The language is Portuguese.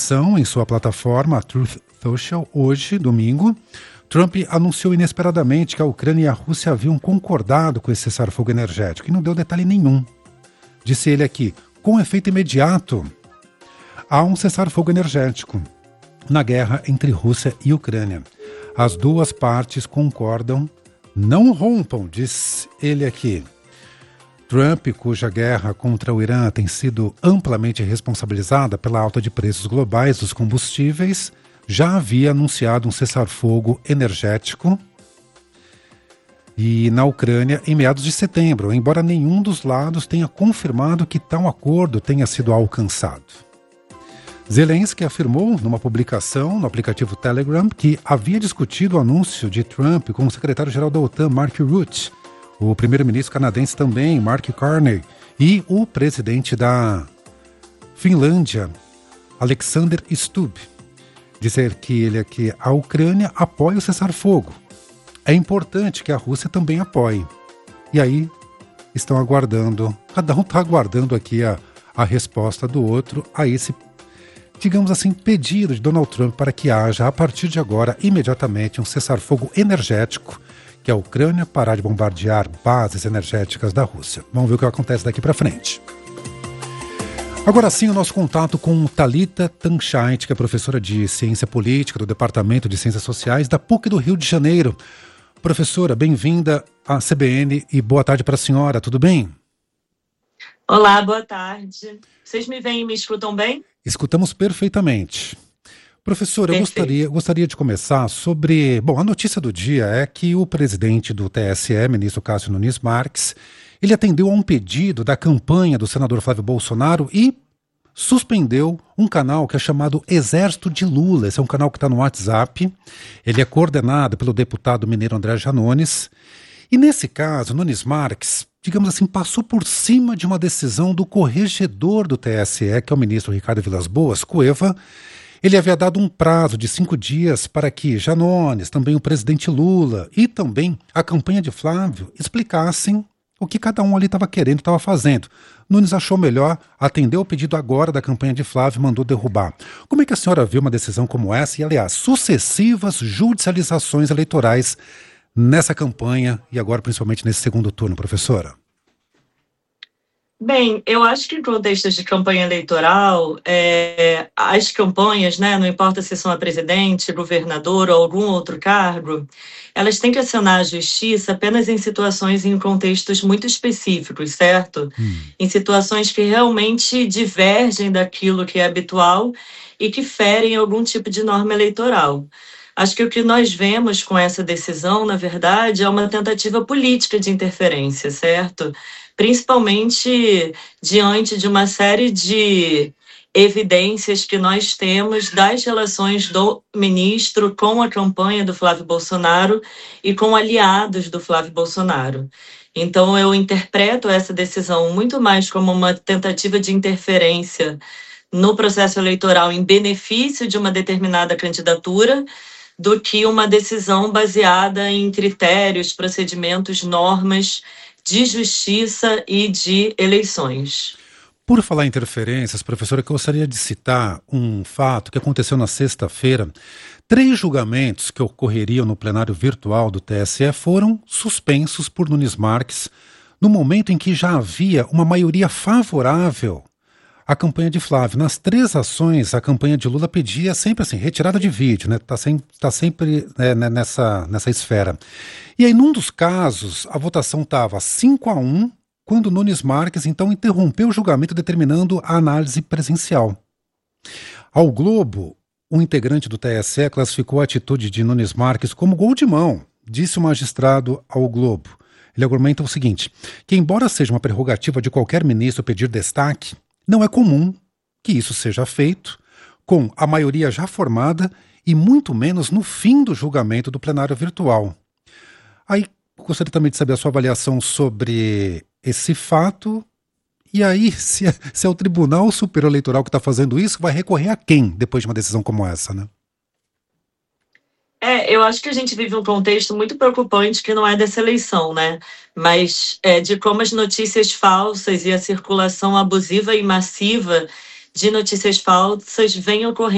publicação em sua plataforma Truth Social hoje, domingo, Trump anunciou inesperadamente que a Ucrânia e a Rússia haviam concordado com esse cessar-fogo energético e não deu detalhe nenhum. Disse ele aqui, com efeito imediato, há um cessar-fogo energético na guerra entre Rússia e Ucrânia. As duas partes concordam, não rompam, diz ele aqui. Trump, cuja guerra contra o Irã tem sido amplamente responsabilizada pela alta de preços globais dos combustíveis, já havia anunciado um cessar-fogo energético e na Ucrânia em meados de setembro, embora nenhum dos lados tenha confirmado que tal acordo tenha sido alcançado. Zelensky afirmou numa publicação no aplicativo Telegram que havia discutido o anúncio de Trump com o secretário-geral da OTAN, Mark Rutte, o primeiro-ministro canadense também, Mark Carney, e o presidente da Finlândia, Alexander Stubb. Dizer que a Ucrânia apoia o cessar-fogo. É importante que a Rússia também apoie. E aí estão aguardando, cada um está aguardando aqui a resposta do outro a esse, digamos assim, pedido de Donald Trump para que haja, a partir de agora, imediatamente, um cessar-fogo energético, que a Ucrânia parar de bombardear bases energéticas da Rússia. Vamos ver o que acontece daqui para frente. Agora sim, o nosso contato com Thalita Tancheit, que é professora de Ciência Política do Departamento de Ciências Sociais da PUC do Rio de Janeiro. Professora, bem-vinda à CBN e boa tarde para a senhora, tudo bem? Olá, boa tarde. Vocês me veem e me escutam bem? Escutamos perfeitamente. Professora, eu gostaria de começar sobre... Bom, a notícia do dia é que o presidente do TSE, ministro Cássio Nunes Marques, ele atendeu a um pedido da campanha do senador Flávio Bolsonaro e suspendeu um canal que é chamado Exército de Lula. Esse é um canal que está no WhatsApp. Ele é coordenado pelo deputado mineiro André Janones. E nesse caso, Nunes Marques, digamos assim, passou por cima de uma decisão do corregedor do TSE, que é o ministro Ricardo Vilas Boas, Cueva. Ele havia dado um prazo de 5 dias para que Janones, também o presidente Lula e também a campanha de Flávio explicassem o que cada um ali estava querendo, estava fazendo. Nunes achou melhor, atendeu o pedido agora da campanha de Flávio e mandou derrubar. Como é que a senhora viu uma decisão como essa e, aliás, sucessivas judicializações eleitorais nessa campanha e agora principalmente nesse segundo turno, professora? Bem, eu acho que em contextos de campanha eleitoral, as campanhas, né, não importa se são a presidente, governador ou algum outro cargo, elas têm que acionar a justiça apenas em situações e em contextos muito específicos, certo? Em situações que realmente divergem daquilo que é habitual e que ferem algum tipo de norma eleitoral. Acho que o que nós vemos com essa decisão, na verdade, é uma tentativa política de interferência, certo? Principalmente diante de uma série de evidências que nós temos das relações do ministro com a campanha do Flávio Bolsonaro e com aliados do Flávio Bolsonaro. Então, eu interpreto essa decisão muito mais como uma tentativa de interferência no processo eleitoral em benefício de uma determinada candidatura do que uma decisão baseada em critérios, procedimentos, normas de justiça e de eleições. Por falar em interferências, professora, eu gostaria de citar um fato que aconteceu na sexta-feira. 3 julgamentos que ocorreriam no plenário virtual do TSE foram suspensos por Nunes Marques no momento em que já havia uma maioria favorável à campanha de Flávio. Nas 3 ações, a campanha de Lula pedia sempre assim, retirada de vídeo, né? Tá sempre nessa esfera. E aí, num dos casos, a votação estava 5-1, quando Nunes Marques, então, interrompeu o julgamento determinando a análise presencial. Ao Globo, um integrante do TSE classificou a atitude de Nunes Marques como gol de mão, disse o magistrado ao Globo. Ele argumenta o seguinte, que embora seja uma prerrogativa de qualquer ministro pedir destaque, não é comum que isso seja feito com a maioria já formada e muito menos no fim do julgamento do plenário virtual. Aí, gostaria também de saber a sua avaliação sobre esse fato. E aí, se é o Tribunal Superior Eleitoral que está fazendo isso, vai recorrer a quem depois de uma decisão como essa, né? Eu acho que a gente vive um contexto muito preocupante que não é dessa eleição, né? Mas de como as notícias falsas e a circulação abusiva e massiva de notícias falsas vem ocorrendo